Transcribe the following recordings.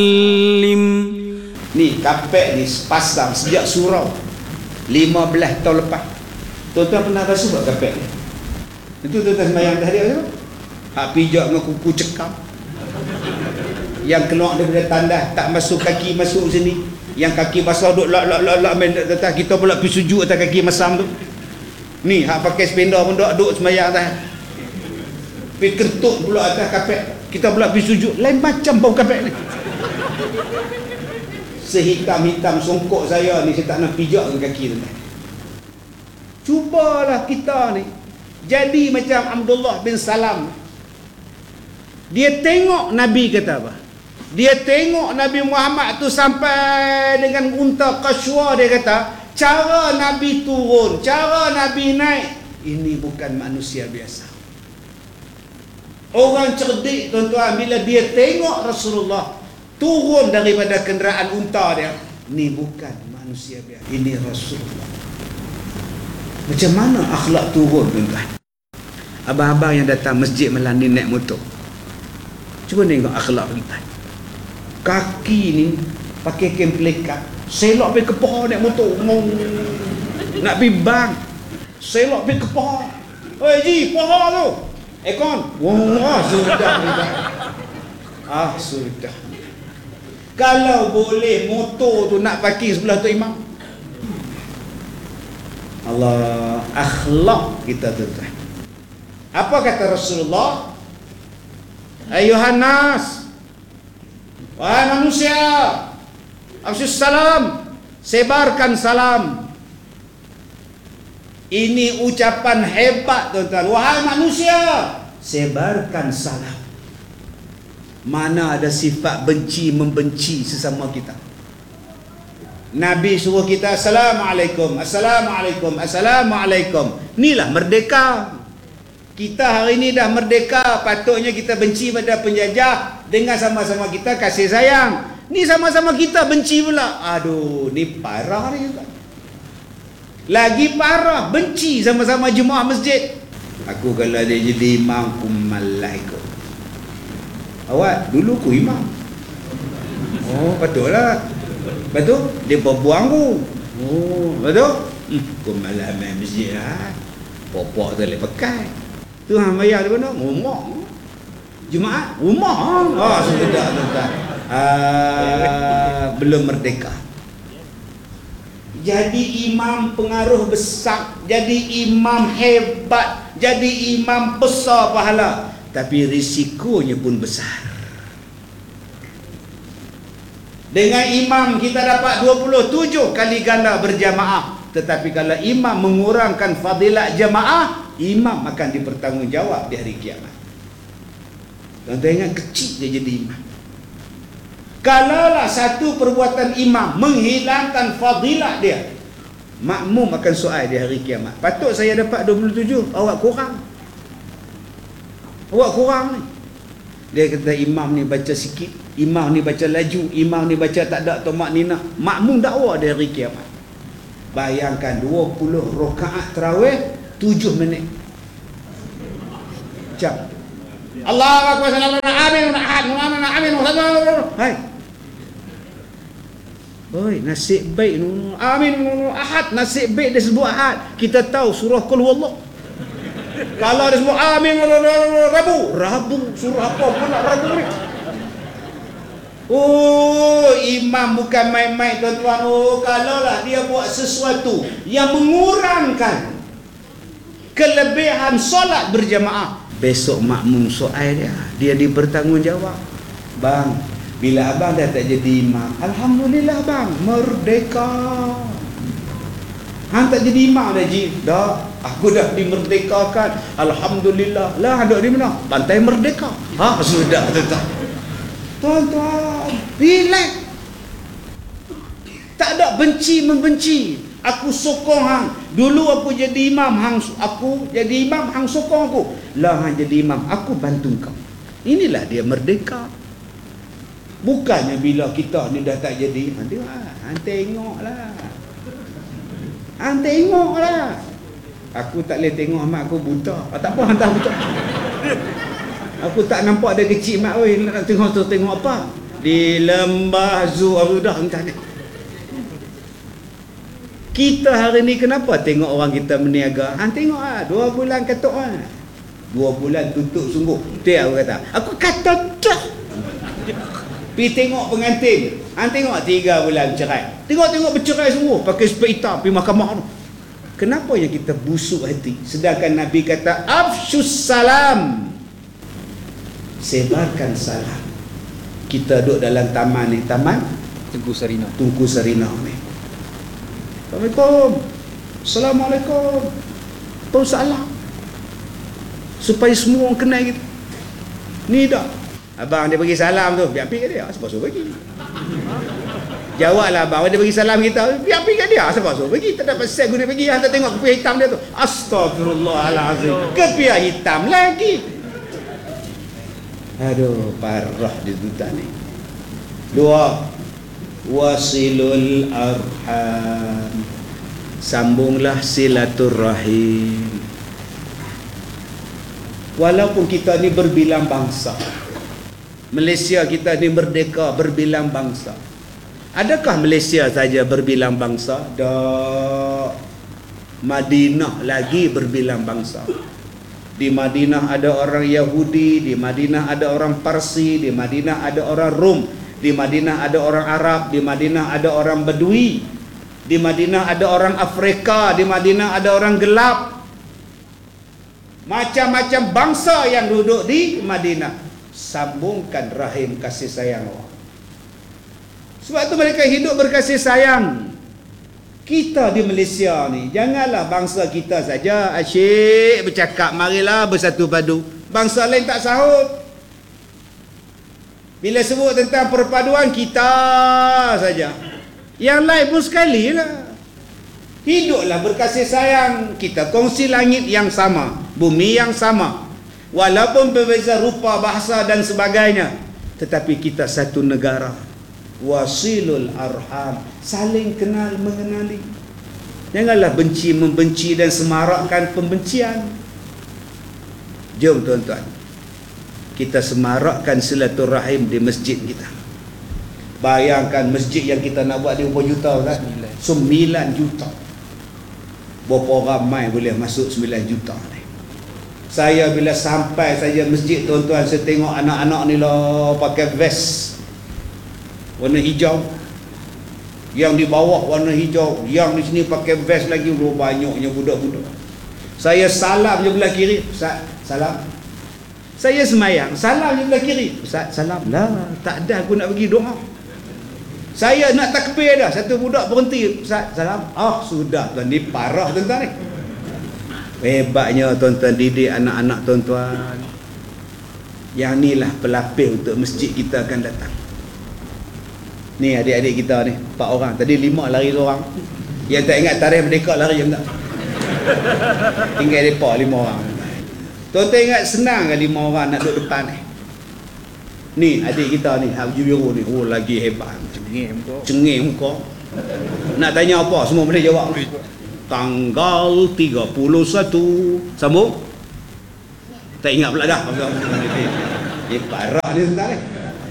Ni kapek ni pasang sejak surau 15 tahun lepas. Tuan-tuan pernah rasa buat kapek ni? Itu tuan-tuan sembahyang tadi apa? Hak pijak dengan kuku cekam. Yang keluar daripada tandas tak masuk kaki masuk sini. Yang kaki basah duk lak atas kita pula pergi sujud atas kaki masam tu. Ni hak pakai sependa pun duk sembahyang atas. Pergi kertuk pula atas kapek. Kita pula pergi sujud. Lain macam bau kapek ni. Sehitam-hitam songkok saya ni, saya tak nak pijak dengan kaki tu. Cubalah kita ni jadi macam Abdullah bin Salam. Dia tengok Nabi kata apa? Dia tengok Nabi Muhammad tu sampai dengan unta Qashwa. Dia kata cara Nabi turun, cara Nabi naik, ini bukan manusia biasa. Orang cerdik tuan-tuan, bila dia tengok Rasulullah turun daripada kenderaan unta dia, ni bukan manusia biasa, ini Rasulullah. Macam mana akhlak turun tuan-tuan? Abang-abang yang datang masjid malam ni naik motor, cuba tengok akhlak tuan-tuan. Kaki ni pakai kain pelikat, selok pergi ke pohon naik motor, nak pergi bank, selok pergi ke pohon. Oi ji, pohon tu ekon. Wah, sudah. Sudah. Kalau boleh motor tu nak parking sebelah tu imam. Allah, akhlak kita tuan-tuan. Apa kata Rasulullah? Ayuhan nas, wahai manusia, afsyus salam, sebarkan salam. Ini ucapan hebat tuan-tuan. Wahai manusia, sebarkan salam. Mana ada sifat benci membenci sesama kita. Nabi suruh kita assalamualaikum, assalamualaikum, assalamualaikum. Inilah merdeka. Kita hari ini dah merdeka. Patutnya kita benci pada penjajah dengan sama-sama kita kasih sayang. Ni sama-sama kita benci pula. Aduh, ni parah ni juga. Lagi parah, benci sama-sama jemaah masjid. Aku kalau dia jadi imam, aku malaikat. Awak, dulu ku imam. Oh, patutlah. Lepas tu, dia berbuang ku. Oh, lepas tu, ku malah main masjid lah. Popok tu boleh pakai. Tu hang bayar di mana? Rumah. Jumaat? Rumah. Sudah tuan-tuan. Belum merdeka. Jadi imam pengaruh besar, jadi imam hebat, jadi imam besar pahala. Tapi risikonya pun besar. Dengan imam kita dapat 27 kali ganda berjamaah. Tetapi kalau imam mengurangkan fadilat jamaah, imam akan dipertanggungjawab di hari kiamat. Tuan-tuan ingat, kecil dia jadi imam. Kalaulah satu perbuatan imam menghilangkan fadilat dia, makmum akan soal di hari kiamat. Patut saya dapat 27, awak kurang. Awak kurang ni. Dia kata imam ni baca sikit, imam ni baca laju, imam ni baca tak ada tomak nina. Makmum dakwa di hari kiamat. Bayangkan 20 rakaat tarawih 7 minit. Jam. Allahu akbar, amin, amin. Hai. Oi, nasib baik amin ahad, nasib baik dia sebut ahad. Kita tahu surah qul huwallah. Kalau dia sebut amin Rabu surah apa pula Rabu ni. Oh, imam bukan main-main tuan-tuan. Oh, kalaulah dia buat sesuatu yang mengurangkan kelebihan solat berjamaah, besok makmum soal dia dipertanggungjawab. Bang, bila abang dah tak jadi imam, alhamdulillah bang, merdeka. Hang tak jadi imam dah ji? Dah, aku dah dimerdekakan. Alhamdulillah. Lah, duduk di mana? Pantai Merdeka. Sudah tuan-tuan. Tuan-tuan, relax. Tak ada benci membenci. Aku sokong hang. Dulu aku jadi imam, aku jadi imam, hang sokong aku. Lah, hang jadi imam, aku bantu kau. Inilah dia merdeka. Bukannya bila kita ni dah tak jadi, hang tengoklah. Hang tengoklah. Aku tak boleh tengok mak aku buta. Tak apa, hang tak buta. Aku tak nampak dia kecil mak oi, nak tengok apa. Di lembah sudah entah ni. Kita hari ni kenapa tengok orang kita meniaga? Tengok 2 bulan katuk 2 bulan tutup sungguh. Dia aku kata, aku kata dah. Pergi tengok pengantin. Tengok 3 bulan cerai. Tengok bercerai semua pakai sepet hitam pergi mahkamah tu. Kenapa yang kita busuk hati? Sedangkan Nabi kata afshus salam. Sebarkan salam. Kita duduk dalam taman ni, taman Tengku Sarina ni. Assalamualaikum. Assalamualaikum. Tahu salam. Supaya semua orang kenal kita. Ni dah. Abang dia bagi salam tu, biar pergi dia. Sebab suruh bagi. Jawablah abang, dia bagi salam kita, biar pergi dia. Sebab suruh bagi. Tak dapat set guna pergi. Hantar tengok kepiah hitam dia tu. Astagfirullahalazim. Kepiah hitam lagi. Aduh, parah dia tuan ni. 2. Wasilul arham. Sambunglah silaturrahim. Walaupun kita ni berbilang bangsa, Malaysia kita ni merdeka berbilang bangsa. Adakah Malaysia saja berbilang bangsa? Tak. Madinah lagi berbilang bangsa. Di Madinah ada orang Yahudi, di Madinah ada orang Parsi, di Madinah ada orang Rom, di Madinah ada orang Arab, di Madinah ada orang Badui, di Madinah ada orang Afrika, di Madinah ada orang gelap. Macam-macam bangsa yang duduk di Madinah. Sambungkan rahim kasih sayang Allah. Sebab tu mereka hidup berkasih sayang. Kita di Malaysia ni, janganlah bangsa kita saja asyik bercakap, marilah bersatu padu. Bangsa lain tak sahut. Bila sebut tentang perpaduan, kita saja. Yang lain pun sekali lah. Hiduplah berkasih sayang. Kita kongsi langit yang sama, bumi yang sama. Walaupun berbeza rupa, bahasa dan sebagainya, tetapi kita satu negara. Wasilul arham. Saling kenal mengenali. Janganlah benci membenci dan semarakkan pembencian. Jom tuan-tuan, kita semarakkan silaturahim di masjid kita. Bayangkan masjid yang kita nak buat di berapa juta kan? 9 juta. Berapa ramai boleh masuk 9 juta ni? Saya bila sampai saja masjid tuan-tuan, saya tengok anak-anak ni lah pakai vest warna hijau. Yang di bawah warna hijau, yang di sini pakai vest lagi. Banyaknya budak-budak. Saya salam je belah kiri. Ustaz, salam. Saya semayang, salam je belah kiri. Ustaz, salam. Lah, tak ada aku nak pergi doa. Saya nak takbir dah, satu budak berhenti. Ustaz, salam. Sudah tuan, ni parah tuan-tuan ni. Hebatnya tuan-tuan didik anak-anak tuan-tuan. Yang inilah pelapis untuk masjid kita akan datang. Ni adik-adik kita ni 4 orang. Tadi 5 lari seorang. Yang tak ingat tarikh merdeka lari je tak. Tinggal mereka 5 orang. Tuan-tuan ingat senang ke 5 orang nak duduk depan ni? Ni adik kita ni, baju biru ni. Oh, lagi hebat. Cengeng muka. Nak tanya apa semua boleh jawab. Tanggal 31. Sambung. Tak ingat pula dah. Parah ni sebentar ni.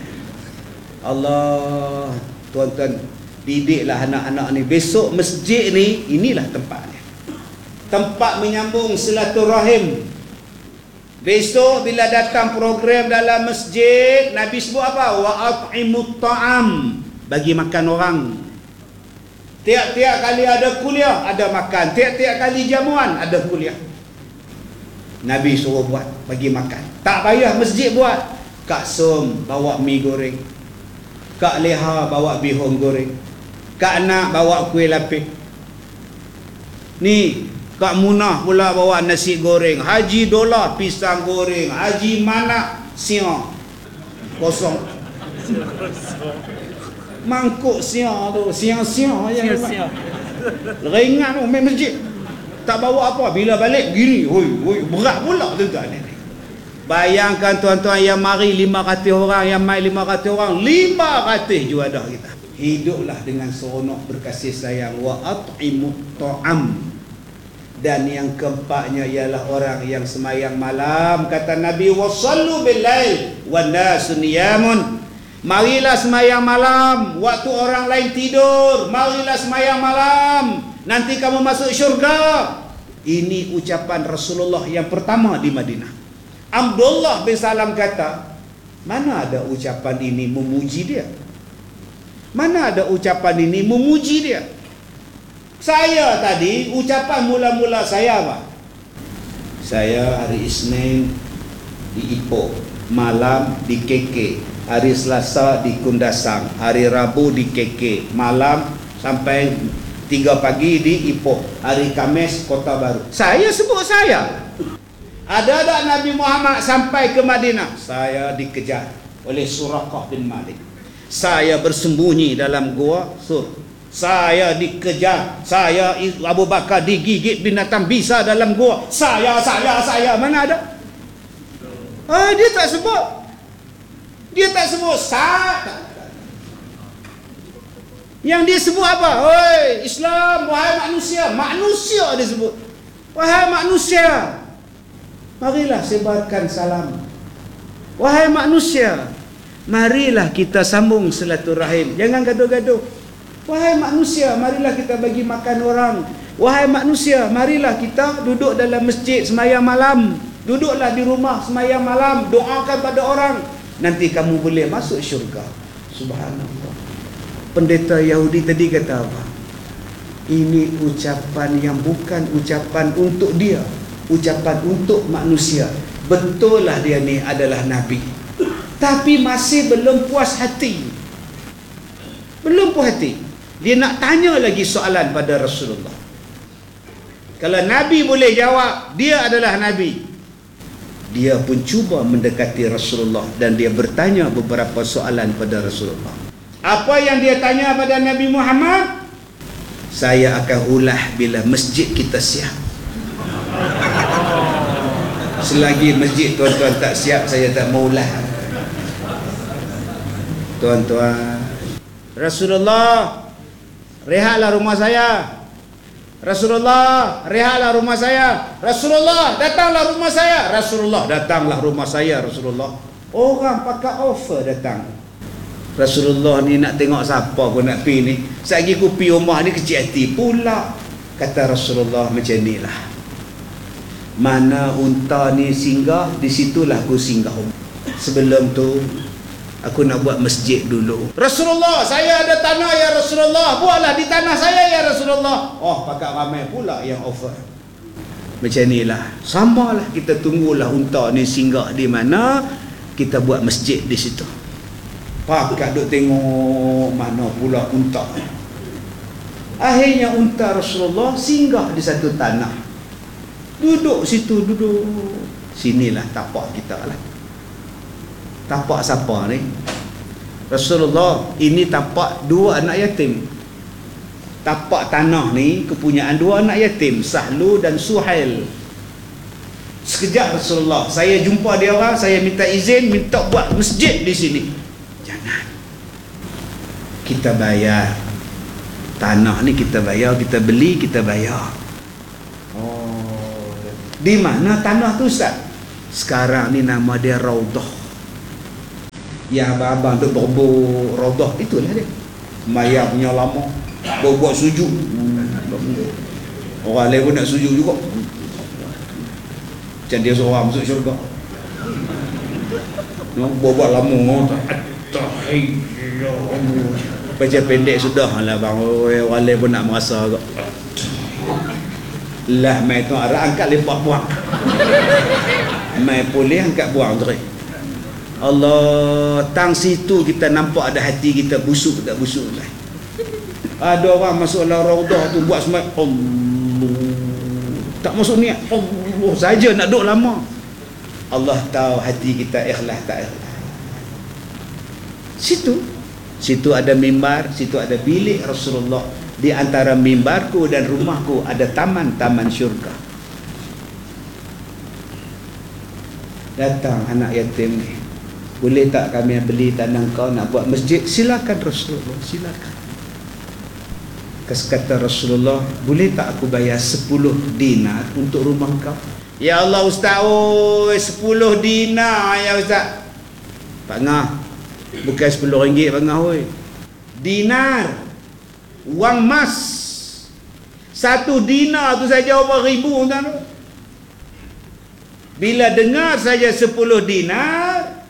Allah, tuan-tuan, didiklah anak-anak ni. Besok masjid ni, inilah tempatnya. Tempat menyambung silaturahim. Besok bila datang program dalam masjid, Nabi sebut apa? Wa at'imut ta'am. Bagi makan orang. Tiap-tiap kali ada kuliah, ada makan. Tiap-tiap kali jamuan, ada kuliah. Nabi suruh buat, bagi makan. Tak payah masjid buat. Kak Som bawa mi goreng. Kak Leha bawa bihun goreng. Kak Nak bawa kuih lapis. Ni Kak Munah pula bawa nasi goreng. Haji Dola pisang goreng. Haji Manak siang kosong. Mangkuk siang tu, siang-siang aja. Ringan tu main masjid. Tak bawa apa, bila balik gini. Oi, berat pula tuan-tuan ni. Bayangkan tuan-tuan, yang mari 500 orang, yang mai 500 orang, 500 juadah kita. Hiduplah dengan seronok berkasih sayang. Wa at'imut ta'am. Dan yang keempatnya ialah orang yang semayang malam. Kata Nabi, wasallu bil lail wan nasu niyamun. Marilah sembahyang malam waktu orang lain tidur. Marilah sembahyang malam, nanti kamu masuk syurga. Ini ucapan Rasulullah yang pertama di Madinah. Abdullah bin Salam kata, mana ada ucapan ini memuji dia? Mana ada ucapan ini memuji dia? Saya tadi, ucapan mula-mula saya apa? Saya hari Isnin di Ipoh, malam di KK, hari Selasa di Kundasang, hari Rabu di KK, malam sampai 3 pagi di Ipoh, hari Khamis Kota Baru. Saya sebut saya. Ada tak Nabi Muhammad sampai ke Madinah? Saya dikejar oleh Suraqah bin Malik. Saya bersembunyi dalam gua Sur. Saya dikejar. Saya Abu Bakar digigit binatang bisa dalam gua. Saya. Mana ada? Dia tak sebut. Dia tak sebut Yang dia sebut apa? Oi, Islam, wahai manusia. Manusia dia sebut. Wahai manusia, marilah sebarkan salam. Wahai manusia, marilah kita sambung silaturahim. Jangan gaduh-gaduh. Wahai manusia, marilah kita bagi makan orang. Wahai manusia, marilah kita duduk dalam masjid sembahyang malam. Duduklah di rumah sembahyang malam, doakan pada orang, nanti kamu boleh masuk syurga. Subhanallah. Pendeta Yahudi tadi kata apa? Ini ucapan yang bukan ucapan untuk dia, ucapan untuk manusia. Betul lah dia ni adalah Nabi, tapi masih belum puas hati. Belum puas hati. Dia nak tanya lagi soalan pada Rasulullah. Kalau Nabi boleh jawab, dia adalah Nabi, dia pun cuba mendekati Rasulullah dan dia bertanya beberapa soalan pada Rasulullah. Apa yang dia tanya pada Nabi Muhammad? Saya akan ulah bila masjid kita siap. Selagi masjid tuan-tuan tak siap, saya tak mau ulah. Tuan-tuan, Rasulullah, rehatlah rumah saya. Rasulullah, rehatlah rumah saya. Rasulullah, datanglah rumah saya. Rasulullah, datanglah rumah saya. Rasulullah, orang pakai offer datang. Rasulullah ni nak tengok siapa aku nak pergi ni. Satgi aku pergi rumah ni kecil hati pula. Kata Rasulullah macam ni lah, mana unta ni singgah, di situlah aku singgah. Sebelum tu aku nak buat masjid dulu. Rasulullah, saya ada tanah ya Rasulullah, buatlah di tanah saya ya Rasulullah. Oh, pakat ramai pula yang offer. Macam inilah, samalah kita tunggulah unta ni singgah di mana, kita buat masjid di situ. Pakat duk tengok mana pula unta. Akhirnya unta Rasulullah singgah di satu tanah. Duduk situ, duduk. Sinilah tapak kita lah. Tapak siapa ni? Rasulullah, ini tapak 2 anak yatim. Tapak tanah ni kepunyaan 2 anak yatim, Sahlu dan Suhail. Sekejap Rasulullah, saya jumpa dia orang, saya minta izin, minta buat masjid di sini. Jangan. Kita bayar. Tanah ni kita bayar, kita beli, kita bayar. Oh, di mana tanah tu Ustaz? Sekarang ni nama dia Raudah. Yang abang-abang duk berbur Raudah, itulah dia. Mayar punya lama, buat sujud. Orang lain pun nak sujud juga. Macam dia seorang masuk syurga. Buat lama. Baca pendek sudah lah bang. Orang lain pun nak merasa agak. Lah mai tu arah angkat lepak buang. Mai boleh angkat buang tu. Allah, tang situ kita nampak ada hati kita busuk tak busuk lah. Ada orang masuk dalam Raudah tu buat sembahyang Allah, tak masuk niat Allah saja nak duduk lama. Allah tahu hati kita ikhlas tak ikhlas. Situ ada mimbar, situ ada bilik Rasulullah. Di antara mimbarku dan rumahku ada taman-taman syurga. Datang anak yatim ni, boleh tak kami beli tanah kau nak buat masjid? Silakan Rasulullah, silakan. Kata Rasulullah, boleh tak aku bayar 10 dinar untuk rumah kau? Ya Allah Ustaz, 10 dinar ya Ustaz. Pak Ngah, Bukan RM10 bangah oi. Dinar, wang emas. 1 dinar tu saja berapa ribu tuan. Bila dengar saja 10 dinar,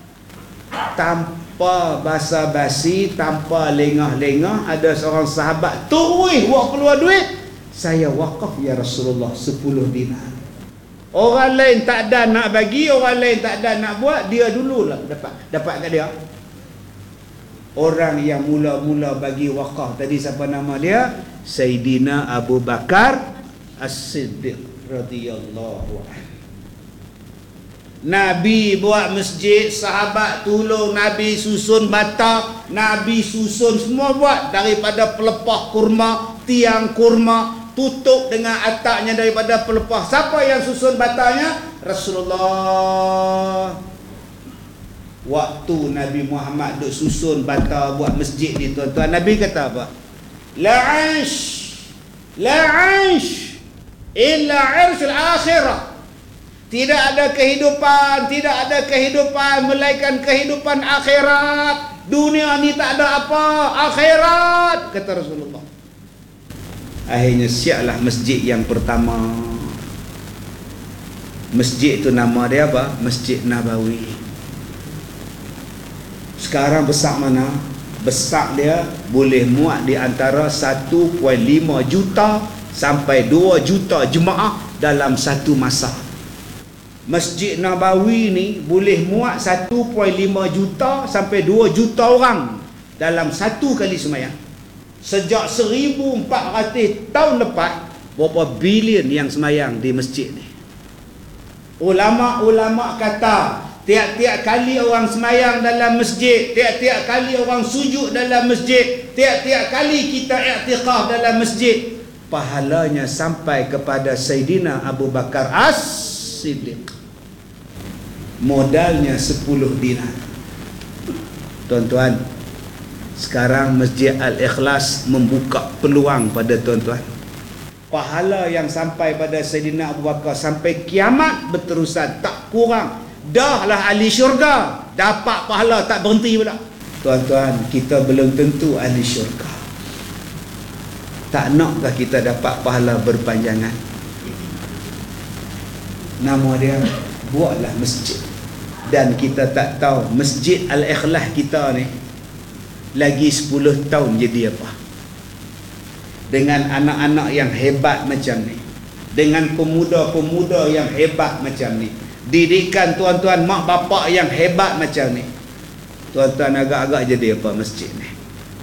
tanpa basa-basi, tanpa lengah-lengah, ada seorang sahabat terus buat keluar duit. Saya wakaf ya Rasulullah 10 dinar. Orang lain tak ada nak bagi, orang lain tak ada nak buat, dia dululah dapat kat dia. Orang yang mula-mula bagi wakaf tadi siapa nama dia? Sayyidina Abu Bakar As-Siddiq radhiyallahu anhu. Nabi buat masjid, sahabat tolong Nabi susun bata, Nabi susun semua buat, daripada pelepah kurma, tiang kurma, tutup dengan atapnya daripada pelepah. Siapa yang susun batanya? Rasulullah. Waktu Nabi Muhammad duk susun bata buat masjid ni tuan-tuan, Nabi kata apa? La 'aish illa 'irshul akhirah. Tidak ada kehidupan melainkan kehidupan akhirat. Dunia ni tak ada apa, akhirat, kata Rasulullah. Akhirnya siaplah masjid yang pertama. Masjid itu nama dia apa? Masjid Nabawi. Sekarang besar mana? Besar dia boleh muat di antara 1.5 juta sampai 2 juta jemaah dalam satu masa. Masjid Nabawi ni boleh muat 1.5 juta sampai 2 juta orang dalam satu kali sembahyang. Sejak 1400 tahun lepas, berapa bilion yang sembahyang di masjid ni. Ulama-ulama kata tiap-tiap kali orang sembahyang dalam masjid, tiap-tiap kali orang sujud dalam masjid, tiap-tiap kali kita i'tikaf dalam masjid, pahalanya sampai kepada Sayyidina Abu Bakar As-Siddiq. Modalnya 10 dinar. Tuan-tuan, sekarang Masjid Al-Ikhlas membuka peluang pada tuan-tuan. Pahala yang sampai pada Sayyidina Abu Bakar sampai kiamat berterusan, tak kurang. Dah lah ahli syurga, dapat pahala tak berhenti pula. Tuan-tuan, kita belum tentu ahli syurga. Tak nakkah kita dapat pahala berpanjangan? Nama dia, buatlah masjid. Dan kita tak tahu Masjid Al-Ikhlas kita ni lagi 10 tahun jadi apa. Dengan anak-anak yang hebat macam ni, dengan pemuda-pemuda yang hebat macam ni, didikan tuan-tuan mak bapak yang hebat macam ni, tuan-tuan agak-agak jadi apa masjid ni?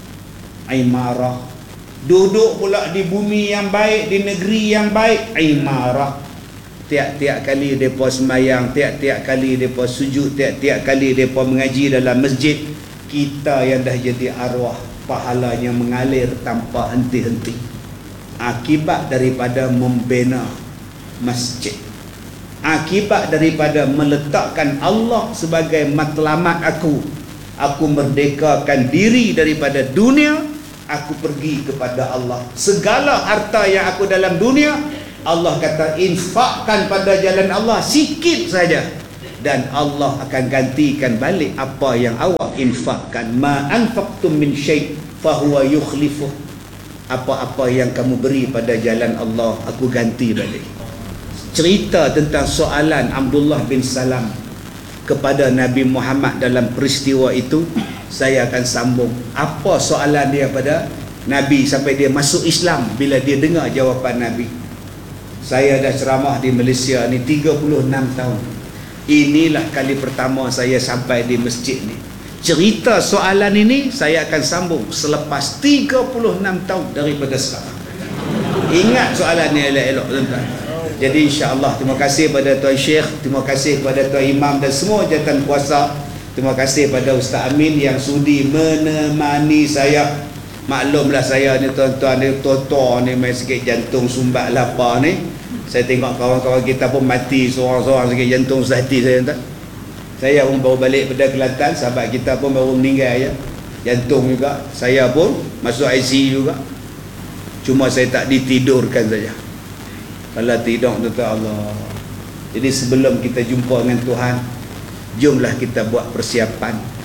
Imarah. Duduk pula di bumi yang baik, di negeri yang baik, imarah. Tiap-tiap kali mereka sembahyang, tiap-tiap kali mereka sujud, tiap-tiap kali mereka mengaji dalam masjid, kita yang dah jadi arwah, pahalanya mengalir tanpa henti-henti. Akibat daripada membina masjid, akibat daripada meletakkan Allah sebagai matlamat aku merdekakan diri daripada dunia, aku pergi kepada Allah. Segala harta yang aku dalam dunia, Allah kata infakkan pada jalan Allah sikit saja, dan Allah akan gantikan balik apa yang awak infakkan. Ma anfaqtum min syai' fahuwa yukhlifuh. Apa-apa yang kamu beri pada jalan Allah, aku ganti balik. Cerita tentang soalan Abdullah bin Salam kepada Nabi Muhammad dalam peristiwa itu, saya akan sambung. Apa soalan dia pada Nabi sampai dia masuk Islam bila dia dengar jawapan Nabi. Saya dah ceramah di Malaysia ni 36 tahun. Inilah kali pertama saya sampai di masjid ni. Cerita soalan ini saya akan sambung selepas 36 tahun daripada sekarang. Ingat soalan ni elok-elok tuan-tuan. Jadi insya-Allah terima kasih pada Tuan Syekh, terima kasih kepada Tuan Imam dan semua jawatan kuasa. Terima kasih pada Ustaz Amin yang sudi menemani saya. Maklumlah saya ni tuan-tuan ni tua-tua ni main sikit jantung sumbat lapar ni. Saya tengok kawan-kawan kita pun mati seorang-seorang sikit jantung sehati saya tuan. Saya pun baru balik pada Kelantan, sahabat kita pun baru meninggal ya. Jantung juga. Saya pun masuk ICU juga. Cuma saya tak ditidurkan saja. Kalau tidur tuan-tuan Allah. Jadi sebelum kita jumpa dengan Tuhan, jomlah kita buat persiapan.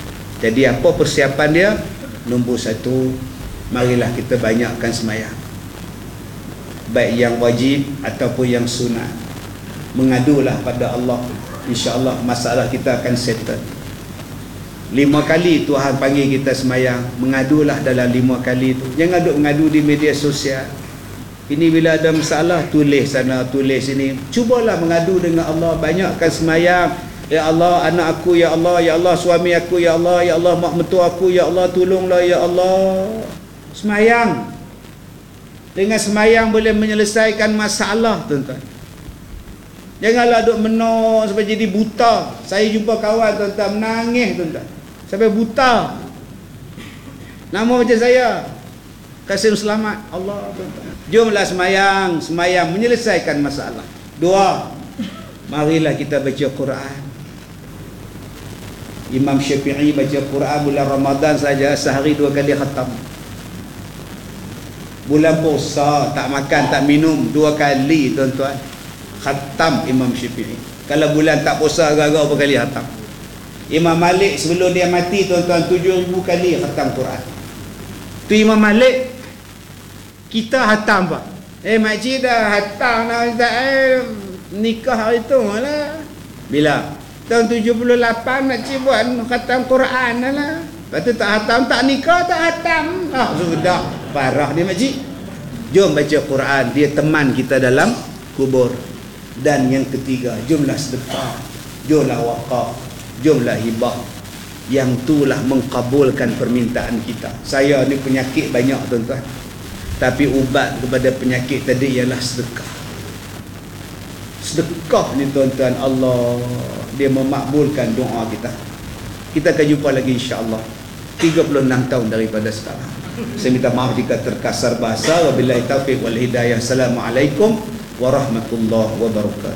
Jadi apa persiapan dia? Nombor satu, marilah kita banyakkan semayang, baik yang wajib ataupun yang sunat. Mengadulah pada Allah, insya-Allah masalah kita akan settle. 5 kali Tuhan panggil kita semayang, mengadulah dalam 5 kali tu. Jangan duk mengadu di media sosial. Ini bila ada masalah, tulis sana, tulis sini. Cubalah mengadu dengan Allah, banyakkan semayang. Ya Allah, anak aku, ya Allah, suami aku, ya Allah, mak mentua aku, ya Allah, tolonglah ya Allah. Semayang. Dengan semayang boleh menyelesaikan masalah, tuan-tuan. Janganlah duk menor sampai jadi buta. Saya jumpa kawan, tuan-tuan, menangis, tuan-tuan, sampai buta. Nama macam saya, Kasim Selamat. Allah, tuan-tuan. Jomlah semayang, semayang menyelesaikan masalah. 2, marilah kita baca Quran. Imam Syafi'i baca Quran bulan Ramadan saja sehari 2 kali khatam. Bulan puasa tak makan tak minum 2 kali, tuan-tuan, khatam Imam Syafi'i. Kalau bulan tak puasa agak-agak berapa kali khatam. Imam Malik sebelum dia mati, tuan-tuan, 7,000 kali khatam Quran. Tu Imam Malik. Kita khatam pak. Makcik dah khatam dah, nikah hari tu lah. Bila? Tahun 78 makcik buat khatam Quran lah. Lepas tu tak khatam, tak nikah, tak khatam. Sudah parah dia makcik. Jom baca Quran, dia teman kita dalam kubur. Dan yang ketiga, jomlah sedekah, jomlah wakaf, jomlah hibah. Yang itulah mengkabulkan permintaan kita. Saya ni penyakit banyak, tuan-tuan, tapi ubat kepada penyakit tadi ialah sedekah. Sedekah ni, tuan-tuan, Allah dia memakbulkan doa kita. Kita akan jumpa lagi insya-Allah 36 tahun daripada sekarang. Saya minta maaf jika terkasar bahasa. Wabillahi taufiq wal hidayah. Assalamualaikum warahmatullahi wabarakatuh.